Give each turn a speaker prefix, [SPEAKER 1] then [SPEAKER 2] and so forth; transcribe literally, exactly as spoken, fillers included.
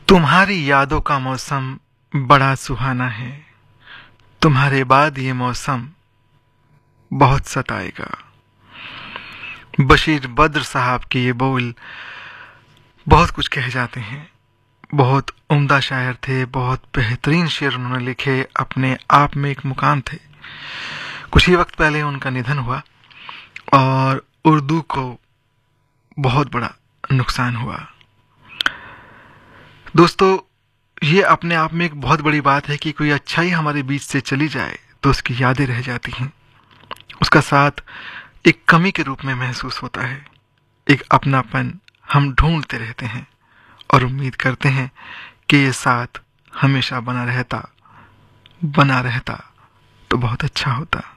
[SPEAKER 1] तुम्हारी यादों का मौसम बड़ा सुहाना है। तुम्हारे बाद ये मौसम बहुत सताएगा। बशीर बद्र साहब के ये बोल बहुत कुछ कह जाते हैं। बहुत उम्दा शायर थे, बहुत बेहतरीन शेर उन्होंने लिखे, अपने आप में एक मुकाम थे। कुछ ही वक्त पहले उनका निधन हुआ और उर्दू को बहुत बड़ा नुकसान हुआ। दोस्तों, ये अपने आप में एक बहुत बड़ी बात है कि कोई अच्छाई हमारे बीच से चली जाए तो उसकी यादें रह जाती हैं। उसका साथ एक कमी के रूप में महसूस होता है। एक अपनापन हम ढूंढते रहते हैं और उम्मीद करते हैं कि ये साथ हमेशा बना रहता बना रहता तो बहुत अच्छा होता।